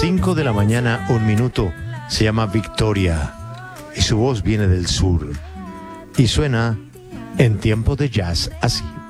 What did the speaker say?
5 de la mañana, 1 minuto. Se llama Victoria y su voz viene del sur y suena en tiempo de jazz así.